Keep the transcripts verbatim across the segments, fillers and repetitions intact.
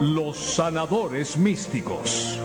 Los sanadores místicos.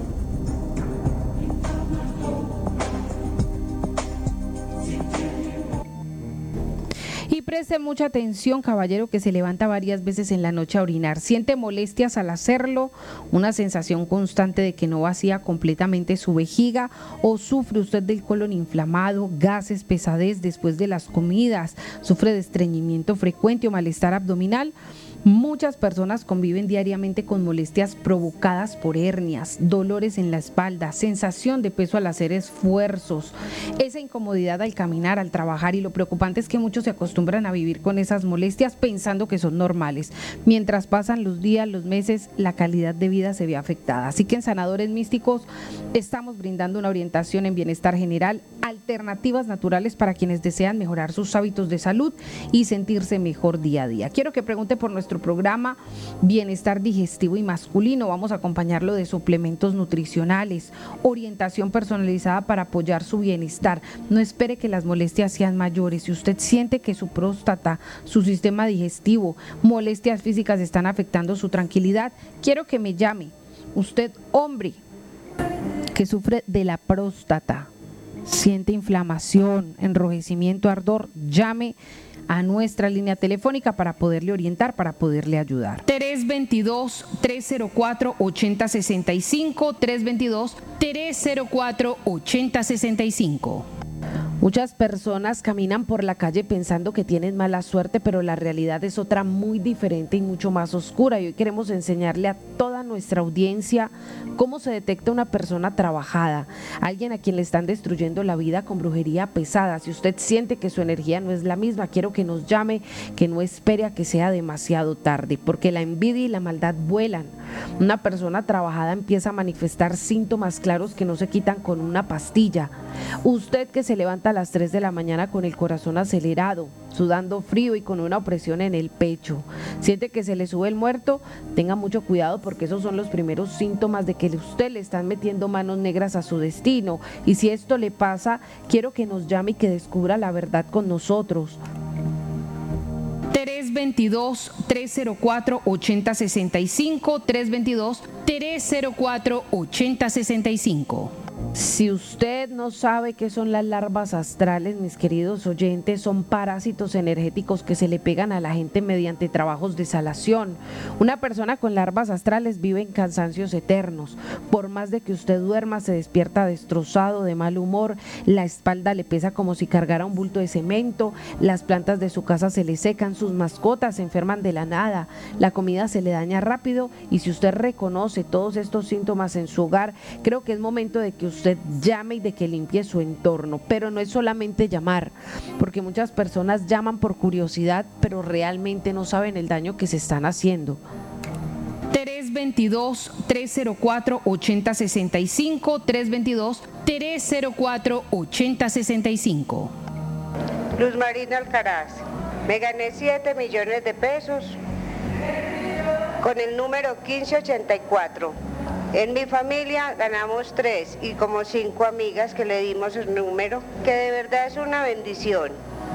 Y preste mucha atención, caballero, que se levanta varias veces en la noche a orinar. Siente molestias al hacerlo, una sensación constante de que no vacía completamente su vejiga, o sufre usted del colon inflamado, gases, pesadez después de las comidas, sufre de estreñimiento frecuente o malestar abdominal. Muchas personas conviven diariamente con molestias provocadas por hernias, dolores en la espalda, sensación de peso al hacer esfuerzos, esa incomodidad al caminar, al trabajar, y lo preocupante es que muchos se acostumbran a vivir con esas molestias pensando que son normales. Mientras pasan los días, los meses, la calidad de vida se ve afectada. Así que en Sanadores Místicos estamos brindando una orientación en bienestar general, alternativas naturales para quienes desean mejorar sus hábitos de salud y sentirse mejor día a día. Quiero que pregunte por nuestro programa Bienestar Digestivo y Masculino. Vamos a acompañarlo de suplementos nutricionales, orientación personalizada para apoyar su bienestar. No espere que las molestias sean mayores. Si usted siente que su próstata, su sistema digestivo, molestias físicas están afectando su tranquilidad, quiero que me llame. Usted, hombre, que sufre de la próstata, siente inflamación, enrojecimiento, ardor, llame a nuestra línea telefónica para poderle orientar, para poderle ayudar. tres veintidós, tres cero cuatro, ochenta sesenta y cinco, tres veintidós, tres cero cuatro, ochenta sesenta y cinco. Muchas personas caminan por la calle pensando que tienen mala suerte, pero la realidad es otra muy diferente y mucho más oscura. Y hoy queremos enseñarle a toda nuestra audiencia cómo se detecta una persona trabajada, alguien a quien le están destruyendo la vida con brujería pesada. Si usted siente que su energía no es la misma, quiero que nos llame, que no espere a que sea demasiado tarde, porque la envidia y la maldad vuelan. Una persona trabajada empieza a manifestar síntomas claros que no se quitan con una pastilla. Usted que se levanta a las tres de la mañana con el corazón acelerado, sudando frío y con una opresión en el pecho, siente que se le sube el muerto, tenga mucho cuidado, porque esos son los primeros síntomas de que usted le están metiendo manos negras a su destino. Y si esto le pasa, quiero que nos llame y que descubra la verdad con nosotros. tres veintidós, tres cero cuatro, ochenta sesenta y cinco, tres veintidós, tres cero cuatro, ochenta sesenta y cinco. Si usted no sabe qué son las larvas astrales, mis queridos oyentes, son parásitos energéticos que se le pegan a la gente mediante trabajos de salación. Una persona con larvas astrales vive en cansancios eternos. Por más de que usted duerma, se despierta destrozado, de mal humor, la espalda le pesa como si cargara un bulto de cemento, las plantas de su casa se le secan, sus mascotas se enferman de la nada, la comida se le daña rápido. Y si usted reconoce todos estos síntomas en su hogar, creo que es momento de que usted llame y de que limpie su entorno. Pero no es solamente llamar, porque muchas personas llaman por curiosidad, pero realmente no saben el daño que se están haciendo. tres veintidós, tres cero cuatro, ochenta sesenta y cinco, tres veintidós, tres cero cuatro, ochenta sesenta y cinco. Luz Marina Alcaraz, me gané siete millones de pesos con el número quince ochenta y cuatro. En mi familia ganamos tres y como cinco amigas que le dimos el número, que de verdad es una bendición.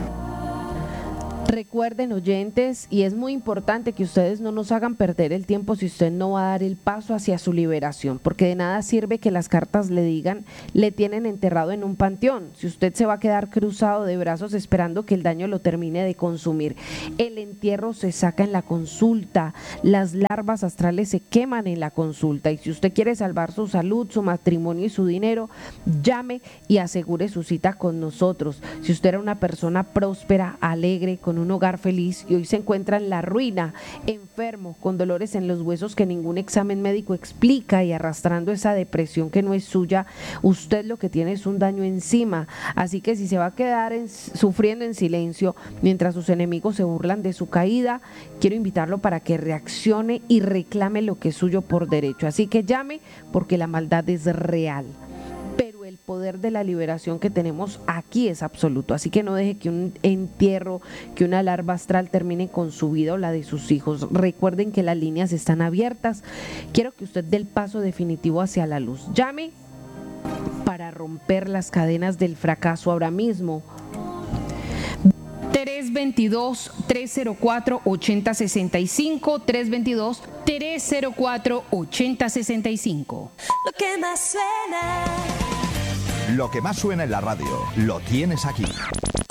Recuerden, oyentes, y es muy importante que ustedes no nos hagan perder el tiempo si usted no va a dar el paso hacia su liberación, porque de nada sirve que las cartas le digan, le tienen enterrado en un panteón, si usted se va a quedar cruzado de brazos esperando que el daño lo termine de consumir. El entierro se saca en la consulta, las larvas astrales se queman en la consulta, y si usted quiere salvar su salud, su matrimonio y su dinero, llame y asegure su cita con nosotros. Si usted era una persona próspera, alegre, con un hogar feliz y hoy se encuentra en la ruina, enfermo, con dolores en los huesos que ningún examen médico explica y arrastrando esa depresión que no es suya, usted lo que tiene es un daño encima. Así que si se va a quedar en, sufriendo en silencio mientras sus enemigos se burlan de su caída, quiero invitarlo para que reaccione y reclame lo que es suyo por derecho. Así que llame, porque la maldad es real. El poder de la liberación que tenemos aquí es absoluto, así que no deje que un entierro, que una larva astral termine con su vida o la de sus hijos. Recuerden que las líneas están abiertas. Quiero que usted dé el paso definitivo hacia la luz. Llame para romper las cadenas del fracaso ahora mismo. tres dos dos, tres cero cuatro, ocho cero seis cinco, tres dos dos, tres cero cuatro, ocho cero seis cinco. Lo que más suena. Lo que más suena en la radio, lo tienes aquí.